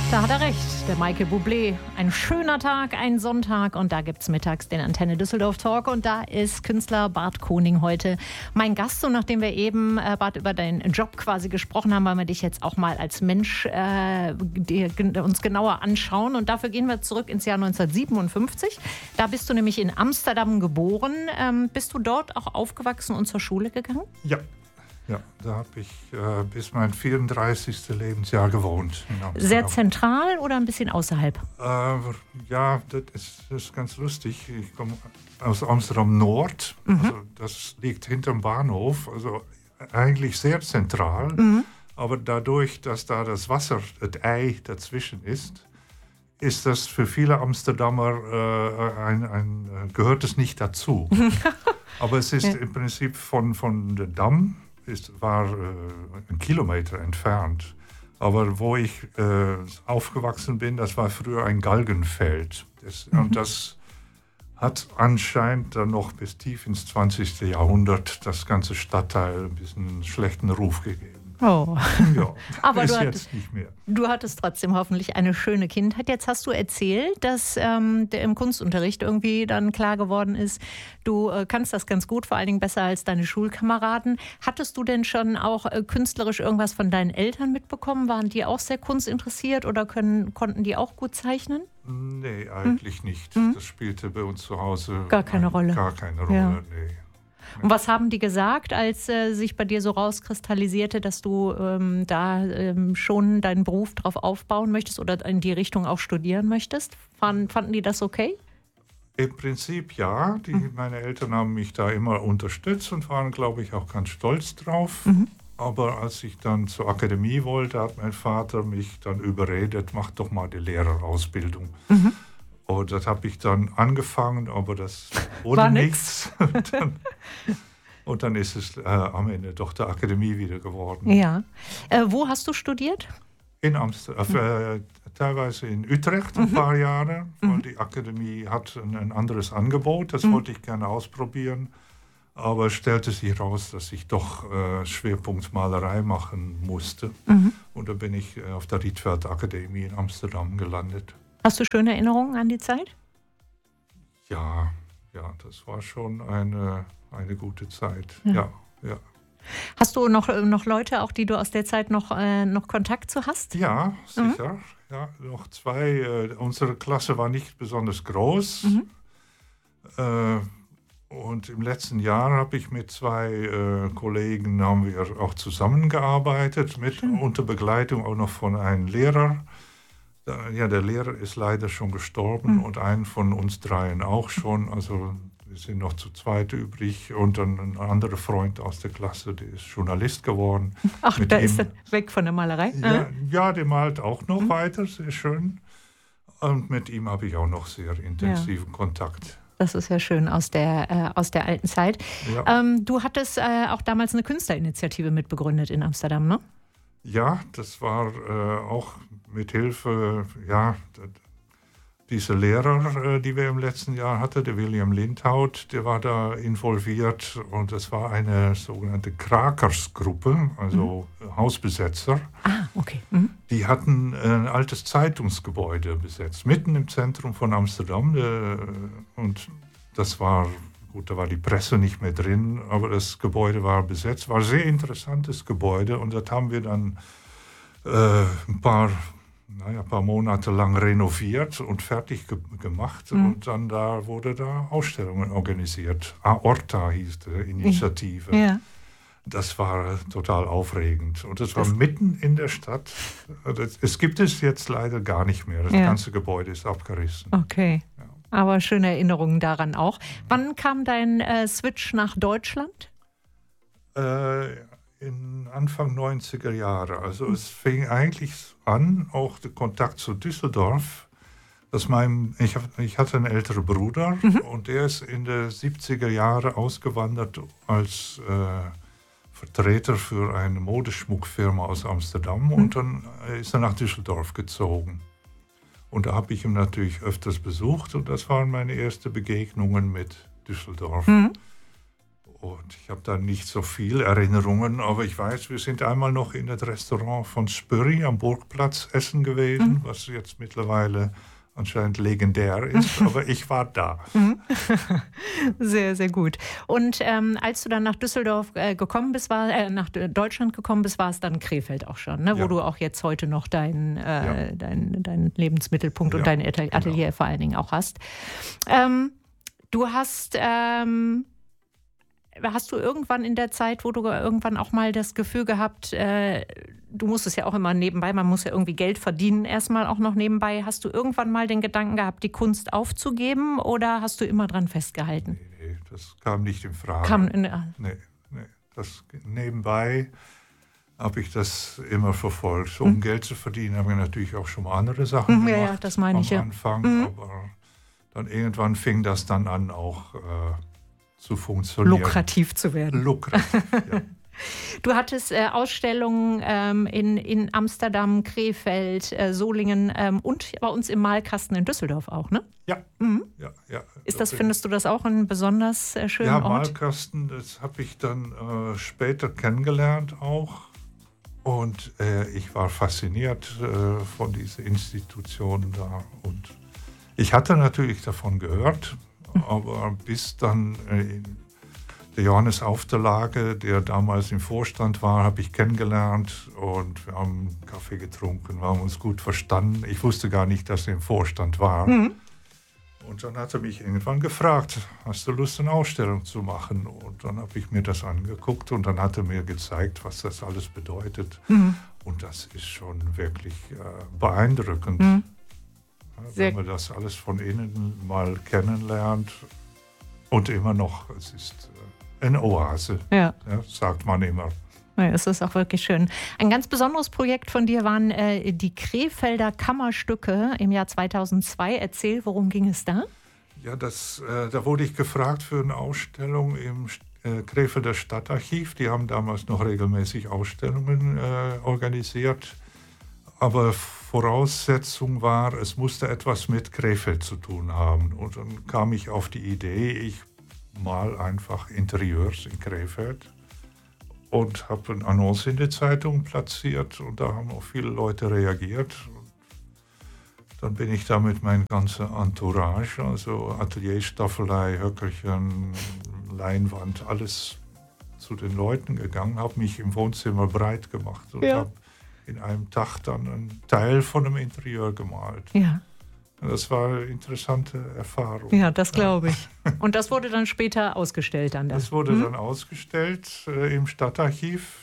Da hat er recht, der Michael Bublé. Ein schöner Tag, ein Sonntag und da gibt es mittags den Antenne Düsseldorf Talk und da ist Künstler Bart Koning heute mein Gast. Und nachdem wir eben, Bart, über deinen Job quasi gesprochen haben, wollen wir dich jetzt auch mal als Mensch uns genauer anschauen. Und dafür gehen wir zurück ins Jahr 1957. Da bist du nämlich in Amsterdam geboren. Bist du dort auch aufgewachsen und zur Schule gegangen? Ja, da habe ich bis mein 34. Lebensjahr gewohnt. Sehr zentral oder ein bisschen außerhalb? Ja, das ist ganz lustig. Ich komme aus Amsterdam Nord. Also das liegt hinterm Bahnhof. Also eigentlich sehr zentral. Aber dadurch, dass da das Wasser, das Ei dazwischen ist das für viele Amsterdamer gehört es nicht dazu. Aber es ist im Prinzip von der Dam. War ein Kilometer entfernt. Aber wo ich aufgewachsen bin, das war früher ein Galgenfeld. Und das hat anscheinend dann noch bis tief ins 20. Jahrhundert das ganze Stadtteil ein bisschen einen schlechten Ruf gegeben. Oh. Ja, aber ist jetzt nicht mehr. Du hattest trotzdem hoffentlich eine schöne Kindheit. Jetzt hast du erzählt, dass im Kunstunterricht irgendwie dann klar geworden ist, du kannst das ganz gut, vor allen Dingen besser als deine Schulkameraden. Hattest du denn schon auch künstlerisch irgendwas von deinen Eltern mitbekommen? Waren die auch sehr kunstinteressiert oder konnten die auch gut zeichnen? Nee, eigentlich nicht. Das spielte bei uns zu Hause gar keine Rolle. Gar keine Rolle, ja. Nee. Und was haben die gesagt, als sich bei dir so rauskristallisierte, dass du schon deinen Beruf drauf aufbauen möchtest oder in die Richtung auch studieren möchtest? Fanden die das okay? Im Prinzip ja. Meine Eltern haben mich da immer unterstützt und waren, glaube ich, auch ganz stolz drauf. Aber als ich dann zur Akademie wollte, hat mein Vater mich dann überredet, mach doch mal die Lehrerausbildung. Und das habe ich dann angefangen, aber das wurde nichts. Und dann ist es am Ende doch der Akademie wieder geworden. Ja. Wo hast du studiert? In Amsterdam, teilweise in Utrecht ein paar Jahre. Und die Akademie hat ein anderes Angebot, das wollte ich gerne ausprobieren. Aber es stellte sich heraus, dass ich doch Schwerpunkt Malerei machen musste. Und da bin ich auf der Rietveld Akademie in Amsterdam gelandet. Hast du schöne Erinnerungen an die Zeit? Ja, das war schon eine gute Zeit. Ja. Hast du noch Leute, auch die du aus der Zeit noch Kontakt zu hast? Ja, sicher. Ja, noch zwei. Unsere Klasse war nicht besonders groß. Und im letzten Jahr habe ich mit zwei Kollegen haben wir auch zusammengearbeitet, unter Begleitung auch noch von einem Lehrer. Ja, der Lehrer ist leider schon gestorben und einen von uns dreien auch schon. Also wir sind noch zu zweit übrig und dann ein anderer Freund aus der Klasse, der ist Journalist geworden. Ach, da ist er weg von der Malerei? Ja, der malt auch noch weiter, sehr schön. Und mit ihm habe ich auch noch sehr intensiven Kontakt. Das ist ja schön aus der alten Zeit. Ja. Du hattest auch damals eine Künstlerinitiative mitbegründet in Amsterdam, ne? Ja, das war auch mit Hilfe, dieser Lehrer, die wir im letzten Jahr hatten, der William Lindhout, der war da involviert und das war eine sogenannte Krakersgruppe, also Hausbesetzer. Ah, okay. Die hatten ein altes Zeitungsgebäude besetzt, mitten im Zentrum von Amsterdam und das war... Gut, da war die Presse nicht mehr drin, aber das Gebäude war besetzt. War ein sehr interessantes Gebäude und das haben wir dann ein paar Monate lang renoviert und fertig gemacht. Und dann wurde da Ausstellungen organisiert. Aorta hieß die Initiative. Ja. Das war total aufregend. Und das war mitten in der Stadt. Es gibt es jetzt leider gar nicht mehr. Das ganze Gebäude ist abgerissen. Okay. Ja. Aber schöne Erinnerungen daran auch. Wann kam dein Switch nach Deutschland? In Anfang 90er Jahre. Also es fing eigentlich an, auch der Kontakt zu Düsseldorf. Ich hatte einen älteren Bruder und der ist in den 70er Jahren ausgewandert als Vertreter für eine Modeschmuckfirma aus Amsterdam und dann ist er nach Düsseldorf gezogen. Und da habe ich ihn natürlich öfters besucht und das waren meine ersten Begegnungen mit Düsseldorf. Und ich habe da nicht so viel Erinnerungen, aber ich weiß, wir sind einmal noch in das Restaurant von Spürri am Burgplatz essen gewesen, was jetzt mittlerweile anscheinend legendär ist, aber ich war da. Sehr, sehr gut. Und als du dann nach Düsseldorf gekommen bist, nach Deutschland gekommen bist, war es dann Krefeld auch schon, ne? Wo du auch jetzt heute noch deinen Lebensmittelpunkt und dein Atelier vor allen Dingen auch hast. Du hast du irgendwann in der Zeit, wo du irgendwann auch mal das Gefühl gehabt, du musst es ja auch immer nebenbei, man muss ja irgendwie Geld verdienen, erstmal auch noch nebenbei. Hast du irgendwann mal den Gedanken gehabt, die Kunst aufzugeben oder hast du immer dran festgehalten? Nee, das kam nicht in Frage. Nee. Das nebenbei habe ich das immer verfolgt. So, um Geld zu verdienen, haben wir natürlich auch schon mal andere Sachen gemacht. Ja, das meine ich, am Anfang, aber dann irgendwann fing das dann an, auch zu funktionieren. Lukrativ zu werden. Lukrativ, ja. Du hattest Ausstellungen in Amsterdam, Krefeld, Solingen und bei uns im Malkasten in Düsseldorf auch, ne? Ja. Ja. Findest du das auch einen besonders schönen Ort? Ja, Malkasten, das habe ich dann später kennengelernt auch. Und ich war fasziniert von dieser Institution da. Und ich hatte natürlich davon gehört, aber bis dann der Johannes Aufderlage, der damals im Vorstand war, habe ich kennengelernt und wir haben Kaffee getrunken, wir haben uns gut verstanden. Ich wusste gar nicht, dass er im Vorstand war. Und dann hat er mich irgendwann gefragt, hast du Lust, eine Ausstellung zu machen? Und dann habe ich mir das angeguckt und dann hat er mir gezeigt, was das alles bedeutet. Und das ist schon wirklich beeindruckend. Wenn man das alles von innen mal kennenlernt und immer noch, es ist eine Oase, sagt man immer. Ja, es ist auch wirklich schön. Ein ganz besonderes Projekt von dir waren die Krefelder Kammerstücke im Jahr 2002. Erzähl, worum ging es da? Ja, da wurde ich gefragt für eine Ausstellung im Krefelder Stadtarchiv. Die haben damals noch regelmäßig Ausstellungen organisiert. Aber Voraussetzung war, es musste etwas mit Krefeld zu tun haben. Und dann kam ich auf die Idee, ich mal einfach Interieurs in Krefeld und habe eine Annonce in der Zeitung platziert und da haben auch viele Leute reagiert. Und dann bin ich da mit meinem ganzen Entourage, also Atelier, Staffelei, Höckerchen, Leinwand, alles zu den Leuten gegangen, habe mich im Wohnzimmer breit gemacht und habe in einem Tag dann einen Teil von einem Interieur gemalt. Ja. Das war eine interessante Erfahrung. Ja, das glaube ich. Und das wurde dann später ausgestellt an der. Das wurde dann ausgestellt im Stadtarchiv.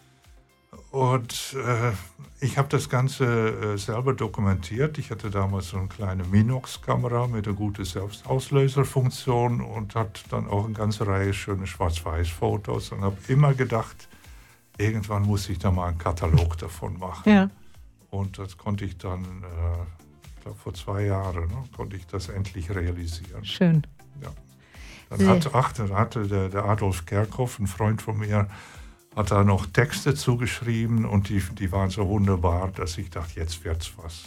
Und ich habe das Ganze selber dokumentiert. Ich hatte damals so eine kleine Minox-Kamera mit einer guten Selbstauslöserfunktion und hatte dann auch eine ganze Reihe schöne Schwarz-Weiß-Fotos und habe immer gedacht, irgendwann muss ich da mal einen Katalog davon machen. Ja. Und das konnte ich dann, ich glaube vor 2 Jahren, konnte ich das endlich realisieren. Schön. Ja. Dann hatte der Adolf Kerkhoff, ein Freund von mir, hat da noch Texte zugeschrieben und die waren so wunderbar, dass ich dachte, jetzt wird's was.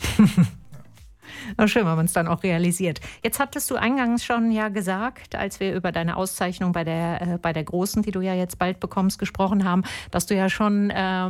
Na schön, wenn man es dann auch realisiert. Jetzt hattest du eingangs schon ja gesagt, als wir über deine Auszeichnung bei der Großen, die du ja jetzt bald bekommst, gesprochen haben, dass du ja schon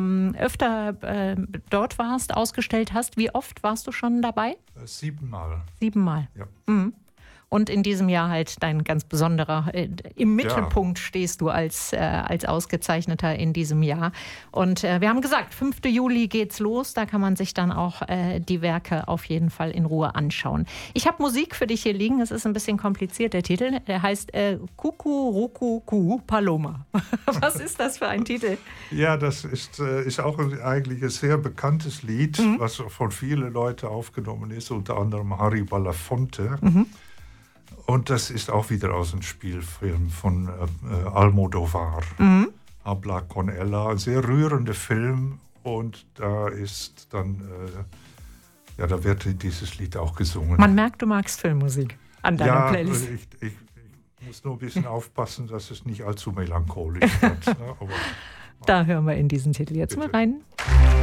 öfter dort warst, ausgestellt hast. Wie oft warst du schon dabei? 7 Mal. 7 Mal? Ja. Und in diesem Jahr halt dein ganz besonderer, im Mittelpunkt stehst du als Ausgezeichneter in diesem Jahr. Und wir haben gesagt, 5. Juli geht's los, da kann man sich dann auch die Werke auf jeden Fall in Ruhe anschauen. Ich habe Musik für dich hier liegen, es ist ein bisschen kompliziert, der Titel, der heißt Kukurukuku Paloma. Was ist das für ein Titel? Ja, das ist auch eigentlich ein sehr bekanntes Lied, was von vielen Leuten aufgenommen ist, unter anderem Harry Belafonte. Und das ist auch wieder aus einem Spielfilm von Almodovar. Habla con ella, ein sehr rührender Film. Und da ist dann, da wird dieses Lied auch gesungen. Man merkt, du magst Filmmusik an deiner Playlist. Ich muss nur ein bisschen aufpassen, dass es nicht allzu melancholisch wird. Ne? Aber, da hören wir in diesen Titel jetzt mal rein.